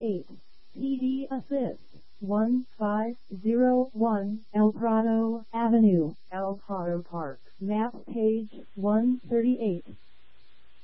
8. PD Assist 1501 El Prado Avenue, El Prado Park. Map page 138.